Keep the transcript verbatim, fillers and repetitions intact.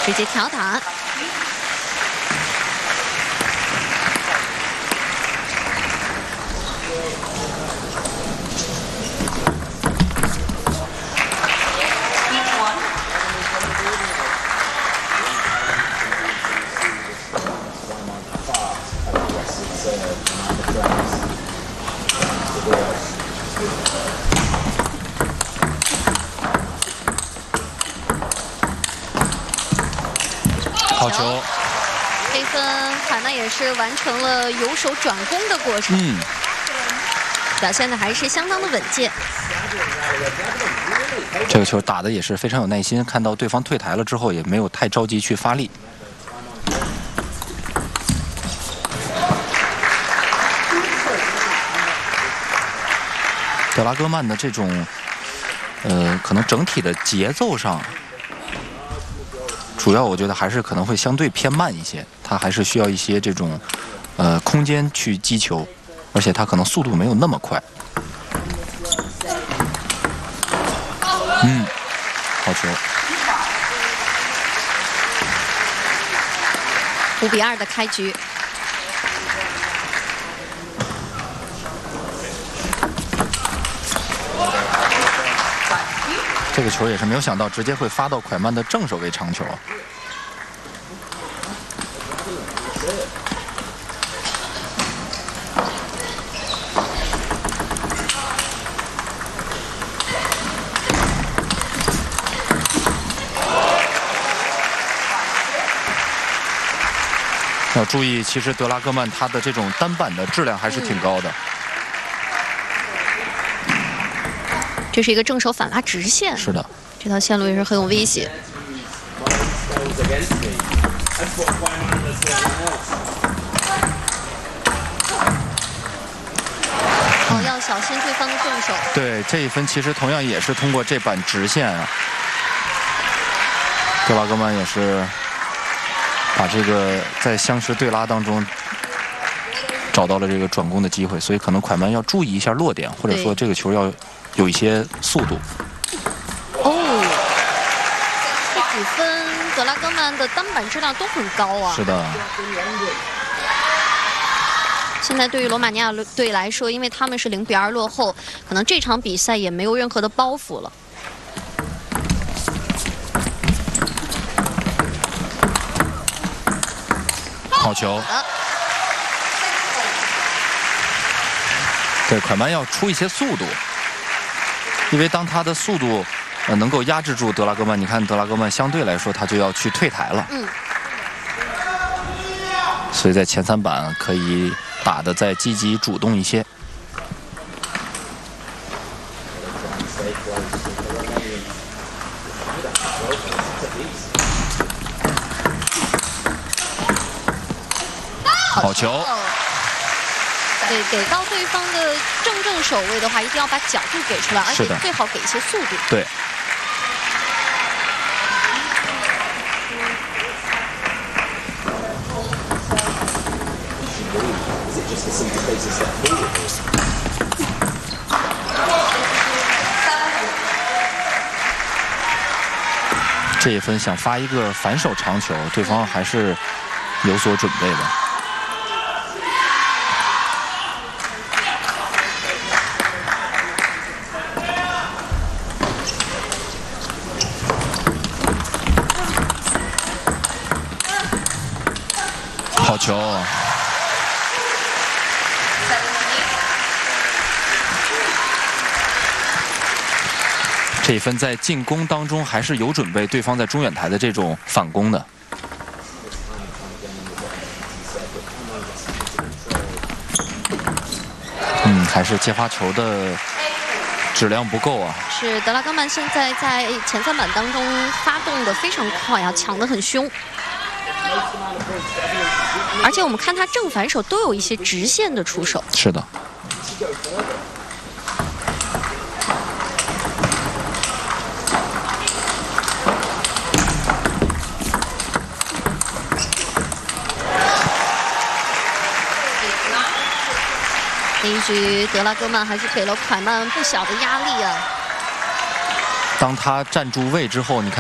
直接挑打。 好球！ 这分海曼也是完成了由守转攻的过程， 嗯， 表现的还是相当的稳健。 这个球打的也是非常有耐心，看到对方退台了之后，也没有太着急去发力。德拉戈曼的这种，呃，可能整体的节奏上。 主要我觉得还是可能会相对偏慢一些，他还是需要一些这种，呃，空间去击球，而且他可能速度没有那么快。嗯，好球。 五比二的开局。 这个球也是没有想到，直接会发到蒯曼的正手位长球。要注意，其实德拉戈曼他的这种单板的质量还是挺高的。 这是一个正手反拉直线， 是的， 这条线路也是很有威胁。哦，要小心对方的正手。 对，这一分其实同样也是通过这板直线啊，德拉戈曼也是把这个在相持对拉当中找到了这个转攻的机会，所以可能蒯曼要注意一下落点，或者说这个球要。 有一些速度。 哦，这几分德拉戈曼的单板质量都很高啊。 是的。 现在对于罗马尼亚队来说，因为他们是零比二落后，可能这场比赛也没有任何的包袱了。 好球。对，蒯曼要出一些速度。 因为当他的速度，呃，能够压制住德拉戈曼，你看德拉戈曼相对来说他就要去退台了， 嗯， 所以在前三板可以打得再积极主动一些。好球。 对，给到对方的正正手位的话，一定要把角度给出来，而且最好给一些速度。 对。这一分想发一个反手长球，对方还是有所准备的。 好球！这一分在进攻当中还是有准备，对方在中远台的这种反攻的。嗯，还是接发球的质量不够啊。 是德拉戈曼现在在前三板当中发动的非常快啊，抢得很凶。 而且我们看他正反手都有一些直线的出手。 是的。 这一局德拉戈曼还是给了蒯曼不小的压力啊。 当他站住位之后，你看。